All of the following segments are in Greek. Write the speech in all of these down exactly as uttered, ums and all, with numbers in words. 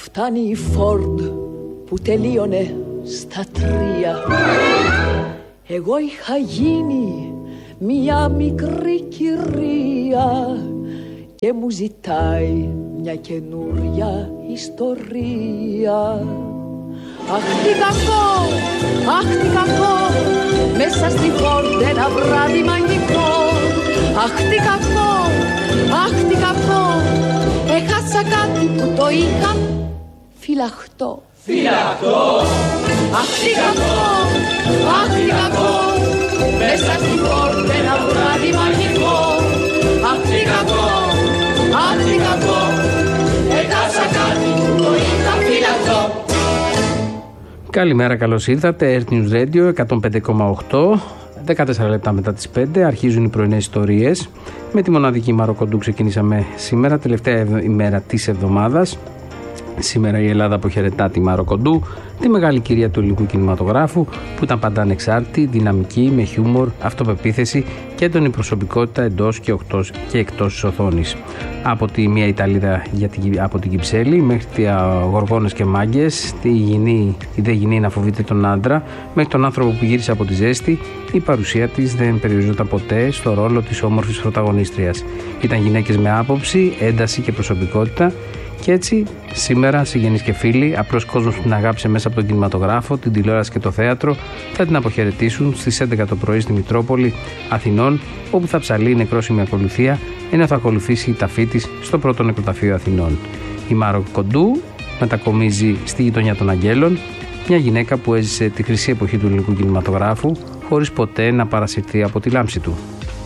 Φτάνει η Φόρντ που τελείωνε στα τρία. Εγώ είχα γίνει μια μικρή κυρία και μου ζητάει μια καινούρια ιστορία. Αχ τι κακό, αχ τι κακό, μέσα στη Φόρντ ένα βράδυ μαγικό. Αχ τι κακό, αχ τι κακό, έχασα κάτι που το είχα φυλαχτό. Φυλαχτό. Αχ τι κακό, αχ τι κακό, μέσα στη Φόρντ ένα βράδυ μαγικό. Αχ τι κακό, αχ τι κακό, έχασα κάτι που το είχα φυλαχτό. Καλημέρα, καλώς ήρθατε. Earth News Radio εκατόν πέντε κόμμα οκτώ. δεκατέσσερα λεπτά μετά τις πέντε αρχίζουν οι πρωινές ιστορίες. Με τη μοναδική Μάρο Κοντού ξεκινήσαμε σήμερα, τελευταία ημέρα της εβδομάδας. Σήμερα η Ελλάδα αποχαιρετά τη Μάρο Κοντού, τη μεγάλη κυρία του ελληνικού κινηματογράφου, που ήταν πάντα ανεξάρτητη, δυναμική, με χιούμορ, αυτοπεποίθηση και έντονη προσωπικότητα εντός και, εκτός, και εκτός της οθόνης. Από τη μία Ιταλίδα για την, από την Κυψέλη μέχρι τη Γοργόνες και Μάγκες, τη γυνή, η δε γυνή να φοβείται τον άντρα, μέχρι τον άνθρωπο που γύρισε από τη ζέστη, η παρουσία της δεν περιοριζόταν ποτέ στο ρόλο της όμορφης πρωταγωνίστριας. Ήταν γυναίκες με άποψη, ένταση και προσωπικότητα. Και έτσι, σήμερα, συγγενείς και φίλοι, απλός κόσμος που την αγάπησε μέσα από τον κινηματογράφο, την τηλεόραση και το θέατρο, θα την αποχαιρετήσουν στις έντεκα το πρωί στη Μητρόπολη Αθηνών, όπου θα ψαλεί η νεκρόσιμη ακολουθία, ενώ θα ακολουθήσει η ταφή της στο πρώτο νεκροταφείο Αθηνών. Η Μάρο Κοντού μετακομίζει στη γειτονιά των Αγγέλων, μια γυναίκα που έζησε τη χρυσή εποχή του ελληνικού κινηματογράφου, χωρίς ποτέ να παρασυρθεί από τη λάμψη του.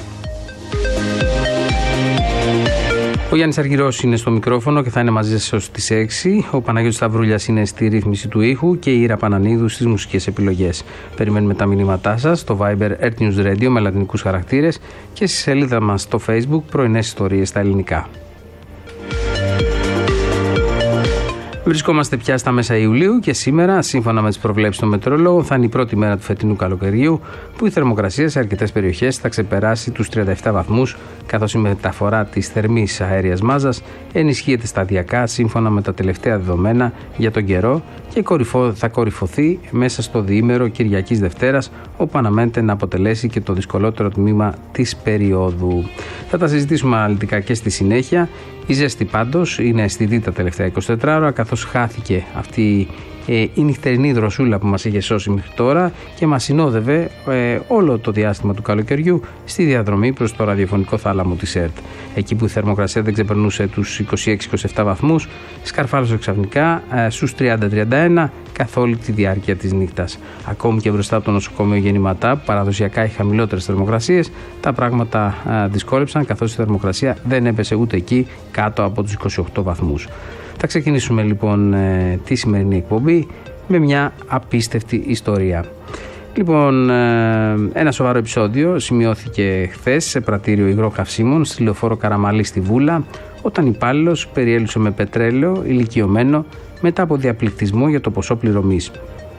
Ο Γιάννης Αργυρός είναι στο μικρόφωνο και θα είναι μαζί σας ως τις έξι. Ο Παναγιώτης Σταυρούλιας είναι στη ρύθμιση του ήχου και η Ήρα Πανανίδου στις μουσικές επιλογές. Περιμένουμε τα μηνύματά σας στο Viber Earth News Radio με λατινικούς χαρακτήρες και στη σελίδα μας στο Facebook πρωινές ιστορίες στα ελληνικά. Βρισκόμαστε πια στα μέσα Ιουλίου και σήμερα, σύμφωνα με τις προβλέψεις των μετεωρολόγων, θα είναι η πρώτη μέρα του φετινού καλοκαιριού, που η θερμοκρασία σε αρκετές περιοχές θα ξεπεράσει τους τριάντα επτά βαθμούς, καθώς η μεταφορά της θερμής αέριας μάζας ενισχύεται σταδιακά σύμφωνα με τα τελευταία δεδομένα για τον καιρό και θα κορυφωθεί μέσα στο διήμερο Κυριακής Δευτέρας, όπου αναμένεται να αποτελέσει και το δυσκολότερο τμήμα της περίοδου. Θα τα συζητήσουμε αναλυτικά και στη συνέχεια. Η ζέστη πάντως είναι αισθητή τα τελευταία εικοσιτέσσερις ώρα, καθώς χάθηκε αυτή ε, η νυχτερινή δροσούλα που μας είχε σώσει μέχρι τώρα και μας συνόδευε ε, όλο το διάστημα του καλοκαιριού στη διαδρομή προς το ραδιοφωνικό θάλαμο της ΕΡΤ. Εκεί που η θερμοκρασία δεν ξεπερνούσε τους είκοσι έξι είκοσι επτά βαθμούς, σκαρφάλωσε ξαφνικά ε, στους τριάντα τριάντα ένα καθ' όλη τη διάρκεια της νύχτας. Ακόμη και μπροστά από το νοσοκομείο Γεννηματά, που παραδοσιακά έχει χαμηλότερες θερμοκρασίες, τα πράγματα ε, δυσκόλεψαν, καθώς η θερμοκρασία δεν έπεσε ούτε εκεί κάτω από τους είκοσι οκτώ βαθμούς. Θα ξεκινήσουμε λοιπόν ε, τη σημερινή εκπομπή με μια απίστευτη ιστορία. Λοιπόν, ε, ένα σοβαρό επεισόδιο σημειώθηκε χθες σε πρατήριο υγρών καυσίμων στη λεωφόρο Καραμαλή στη Βούλα, όταν υπάλληλος περιέλουσε με πετρέλαιο ηλικιωμένο μετά από διαπληκτισμό για το ποσό πληρωμής.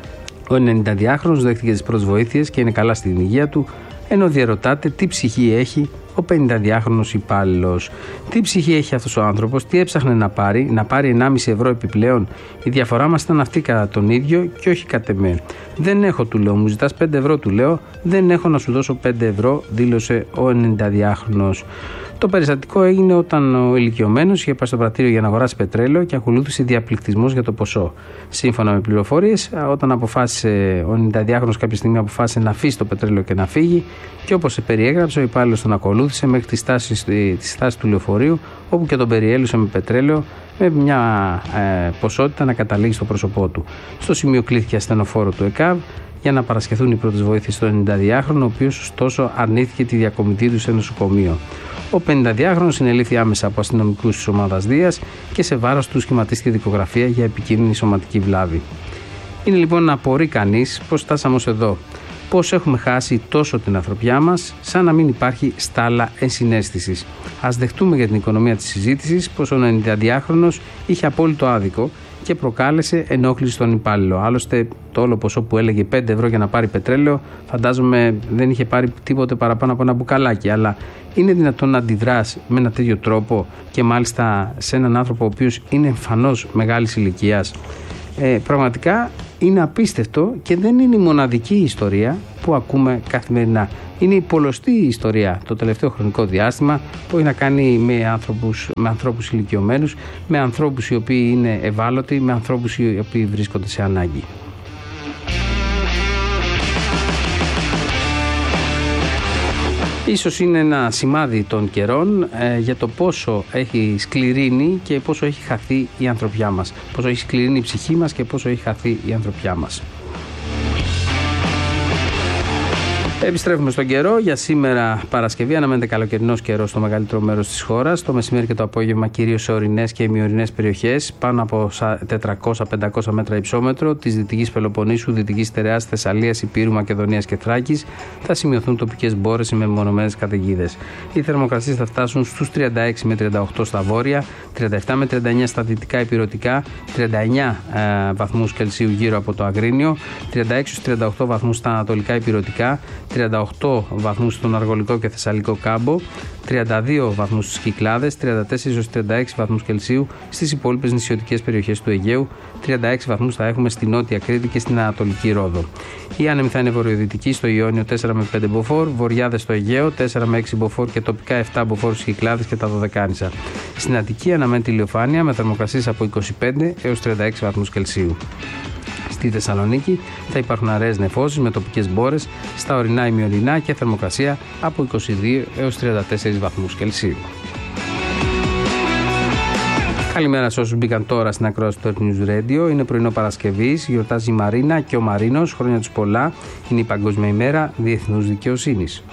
Ο ενενηνταδυάχρονος δέχτηκε τις πρώτες βοήθειες και είναι καλά στην υγεία του, ενώ διαρωτάται τι ψυχή έχει ο πενηνταδυάχρονος υπάλληλος. Τι ψυχή έχει αυτός ο άνθρωπος, τι έψαχνε να πάρει, να πάρει ενάμιση ευρώ επιπλέον. Η διαφορά μας ήταν αυτή κατά τον ίδιο και όχι κατ' εμέ. Δεν έχω, του λέω, μου ζητάς πέντε ευρώ, του λέω. Δεν έχω να σου δώσω πέντε ευρώ, δήλωσε ο ενενηνταδυάχρονος. Το περιστατικό έγινε όταν ο ηλικιωμένος είχε πάει στο πρατήριο για να αγοράσει πετρέλαιο και ακολούθησε διαπληκτισμός για το ποσό. Σύμφωνα με πληροφορίες, όταν αποφάσισε ο ενενηνταδυάχρονος κάποια στιγμή αποφάσισε να αφήσει το πετρέλαιο και να φύγει, και όπως σε περιέγραψε, ο υπάλληλος τον ακολούθησε μέχρι τη στάση, τη στάση του λεωφορείου, όπου και τον περιέλυσε με πετρέλαιο με μια ε, ποσότητα να καταλήγει στο πρόσωπό του. Στο σημείο κλήθηκε ασθενοφόρο του ΕΚΑΒ για να παρασχεθούν οι πρώτες βοήθειες στον ενενηνταδυάχρονο, ο οποίος ωστόσο αρνήθηκε τη διακομιτή του σε νοσοκομείο. Ο πενηνταδυάχρονος συνελήφθη άμεσα από αστυνομικούς της ομάδας Δίας και σε βάρος του σχηματίστηκε δικογραφία για επικίνδυνη σωματική βλάβη. Είναι λοιπόν να απορεί κανείς πώς φτάσαμε ως εδώ. Πώς έχουμε χάσει τόσο την ανθρωπιά μας, σαν να μην υπάρχει στάλα ενσυναίσθησης. Ας δεχτούμε για την οικονομία της συζήτησης πως ο ενενηνταδυάχρονος είχε απόλυτο άδικο και προκάλεσε ενόχληση στον υπάλληλο. Άλλωστε, το όλο ποσό που έλεγε πέντε ευρώ για να πάρει πετρέλαιο, φαντάζομαι δεν είχε πάρει τίποτε παραπάνω από ένα μπουκαλάκι. Αλλά είναι δυνατόν να αντιδράσει με ένα τέτοιο τρόπο και μάλιστα σε έναν άνθρωπο ο οποίος είναι εμφανώς μεγάλης ηλικίας? Ε, πραγματικά είναι απίστευτο και δεν είναι η μοναδική ιστορία που ακούμε καθημερινά. Είναι η πολλωστή ιστορία το τελευταίο χρονικό διάστημα που έχει να κάνει με άνθρωπους, με ανθρώπους ηλικιωμένους, με ανθρώπους οι οποίοι είναι ευάλωτοι, με ανθρώπους οι οποίοι βρίσκονται σε ανάγκη. Ίσως είναι ένα σημάδι των καιρών ε, για το πόσο έχει σκληρύνει και πόσο έχει χαθεί η ανθρωπιά μας. Πόσο έχει σκληρύνει η ψυχή μας και πόσο έχει χαθεί η ανθρωπιά μας. Επιστρέφουμε στον καιρό. Για σήμερα Παρασκευή αναμένεται καλοκαιρινός καιρός στο μεγαλύτερο μέρος της χώρας. Το μεσημέρι και το απόγευμα κυρίως σε ορεινές και ημιορεινές περιοχές, πάνω από τετρακόσια με πεντακόσια μέτρα υψόμετρο της Δυτικής Πελοποννήσου, Δυτικής Στερεάς, Θεσσαλίας, Υπήρου, Μακεδονίας και Θράκης θα σημειωθούν τοπικές μπόρες με μεμονωμένες καταιγίδες. Οι θερμοκρασίες θα φτάσουν στους τριάντα έξι με τριάντα οκτώ στα βόρεια, τριάντα επτά με τριάντα εννιά στα δυτικά υπηρετικά, τριάντα εννιά ε, βαθμούς Κελσίου γύρω από το Αγρίνιο, τριάντα έξι με τριάντα οκτώ βαθμούς στα ανατολικά υπηρετικά, τριάντα οκτώ βαθμούς στον Αργολικό και Θεσσαλικό κάμπο, τριάντα δύο βαθμούς στις Κυκλάδες, τριάντα τέσσερα έως τριάντα έξι βαθμούς Κελσίου στις υπόλοιπες νησιωτικές περιοχές του Αιγαίου, τριάντα έξι βαθμούς θα έχουμε στη Νότια Κρήτη και στην Ανατολική Ρόδο. Η άνεμη θα είναι βορειοδυτική στο Ιόνιο τέσσερα με πέντε μποφόρ, βορειάδες στο Αιγαίο τέσσερα με έξι μποφόρ και τοπικά επτά μποφόρ στις Κυκλάδες και τα Δωδεκάνησα. Στην Αττική αναμένεται ηλιοφάνεια με θερμοκρασίες από είκοσι πέντε έως τριάντα έξι βαθμούς Κελσίου. Στη Θεσσαλονίκη θα υπάρχουν αραιές νεφώσεις με τοπικές μπόρες στα ορεινά ημιορεινά και θερμοκρασία από είκοσι δύο έως τριάντα τέσσερα βαθμούς Κελσίου. Καλημέρα σε όσους μπήκαν τώρα στην ακρόαση του Earth News Radio. Είναι πρωινό Παρασκευής, γιορτάζει η Μαρίνα και ο Μαρίνος, χρόνια τους πολλά. Είναι η Παγκόσμια ημέρα διεθνούς δικαιοσύνης.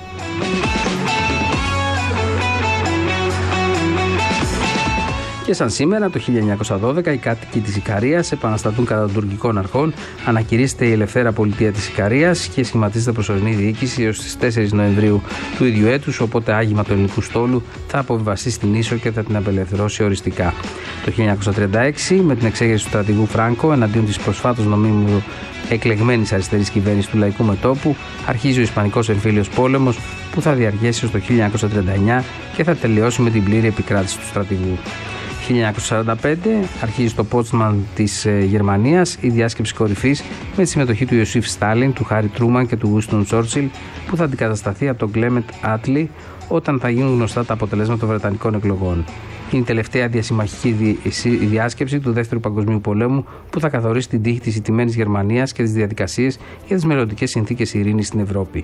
Και σαν σήμερα, το χίλια εννιακόσια δώδεκα, οι κάτοικοι της Ικαρίας επαναστατούν κατά των τουρκικών αρχών. Ανακηρύσσεται η ελευθέρα πολιτεία της Ικαρίας και σχηματίζεται προσωρινή διοίκηση έως τις τέσσερις Νοεμβρίου του ίδιου έτους. Οπότε άγημα του ελληνικού στόλου θα αποβιβαστεί στην Ίσο και θα την απελευθερώσει οριστικά. Το χίλια εννιακόσια τριάντα έξι, με την εξέγερση του στρατηγού Φράνκο εναντίον της προσφάτως νομίμου εκλεγμένης αριστερής κυβέρνησης του Λαϊκού Μετώπου, αρχίζει ο Ισπανικός Εμφύλιος Πόλεμος που θα διαρκέσει ως το χίλια εννιακόσια τριάντα εννιά και θα τελειώσει με την πλήρη επικράτηση του στρατηγού. χίλια εννιακόσια σαράντα πέντε αρχίζει στο Πότσμαν της ε, Γερμανίας η διάσκεψη κορυφής με τη συμμετοχή του Ιωσήφ Στάλιν, του Χάρι Τρούμαν και του Γουίστον Τσόρτσιλ που θα αντικατασταθεί από τον Κλέμεντ Άτλι όταν θα γίνουν γνωστά τα αποτελέσματα των Βρετανικών εκλογών. Είναι η τελευταία διασημαχική διάσκεψη του Δεύτερου Παγκοσμίου Πολέμου που θα καθορίσει την τύχη της ηττημένης Γερμανίας και τις διαδικασίες για τις μελλοντικές συνθήκες ειρήνης στην Ευρώπη.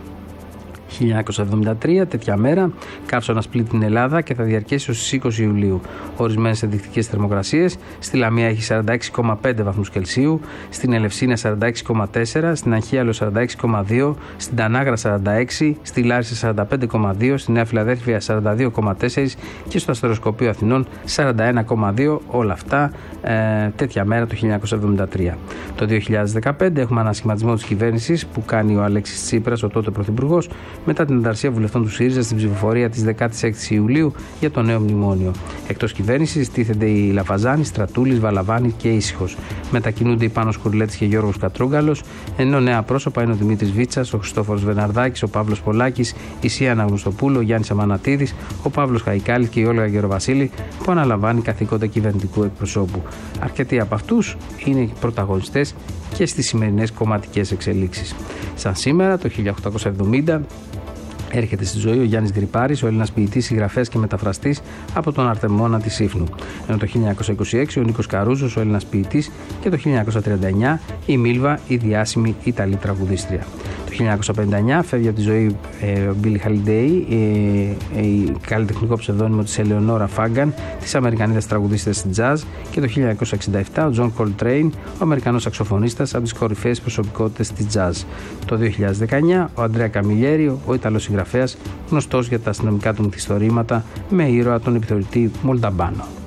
χίλια εννιακόσια εβδομήντα τρία, τέτοια μέρα, καύσωνας πλήττει την Ελλάδα και θα διαρκέσει ως τις είκοσι Ιουλίου. Ορισμένες ενδεικτικές θερμοκρασίες. Στη Λαμία έχει σαράντα έξι κόμμα πέντε βαθμούς Κελσίου, στην Ελευσίνα σαράντα έξι κόμμα τέσσερα, στην Αγχίαλο σαράντα έξι κόμμα δύο, στην Τανάγρα σαράντα έξι, στη Λάρισα σαράντα πέντε κόμμα δύο, στη Νέα Φιλαδέλφια σαράντα δύο κόμμα τέσσερα και στο Αστεροσκοπείο Αθηνών σαράντα ένα κόμμα δύο. Όλα αυτά ε, τέτοια μέρα το χίλια εννιακόσια εβδομήντα τρία. Το δύο χιλιάδες δεκαπέντε έχουμε ανασχηματισμό της κυβέρνησης που κάνει ο Αλέξης Τσίπρας, ο τότε πρωθυπουργός, μετά την ανταρσία βουλευτών του ΣΥΡΙΖΑ στην ψηφοφορία της δεκάτη έκτη Ιουλίου για το νέο μνημόνιο. Εκτός κυβέρνησης τίθενται οι Λαφαζάνη, Στρατούλης, Βαλαβάνη και Ήσυχος. Μετακινούνται οι Πάνος Κουρλέτης και Γιώργος Κατρούγκαλος, ενώ νέα πρόσωπα είναι ο Δημήτρης Βίτσας, ο Χριστόφορος Βεναρδάκης, ο Παύλος Πολάκης, η Σία Αναγνωστοπούλου, ο Γιάννης Αμανατίδης, ο Παύλος Χαϊκάλης και η Όλγα Γεροβασίλη που αναλαμβάνει καθήκοντα κυβερνητικού εκπροσώπου. Αρκετοί από αυτούς είναι πρωταγωνιστές και στις σημερινές κομματικές εξελίξεις. Σαν σήμερα το χίλια οκτακόσια εβδομήντα έρχεται στη ζωή ο Γιάννης Δρυπάρης, ο Έλληνας ποιητής, συγγραφέας και μεταφραστής από τον Αρτεμόνα της Σύφνου. Ενώ το χίλια εννιακόσια είκοσι έξι ο Νίκος Καρούζος, ο Έλληνας ποιητής, και το χίλια εννιακόσια τριάντα εννιά η Μίλβα, η διάσημη Ιταλή τραγουδίστρια. Το χίλια εννιακόσια πενήντα εννιά φεύγει από τη ζωή ε, ο Μπίλι Χαλιντέι, ε, ε, καλλιτεχνικό ψευδόνυμο της Ελεονόρα Φάγκαν, της Αμερικανίδας τραγουδίστριας jazz, και το χίλια εννιακόσια εξήντα επτά ο Τζον Κολτρέιν, ο Αμερικανός σαξοφωνίστας, από τις κορυφαίες προσωπικότητες της jazz. Το δύο χιλιάδες δεκαεννιά ο Αντρέα Καμιλιέριο, ο Ιταλός συγγραφέας, γνωστός για τα αστυνομικά του μυθιστορήματα, με ήρωα τον επιθεωρητή Μολνταμπάνο.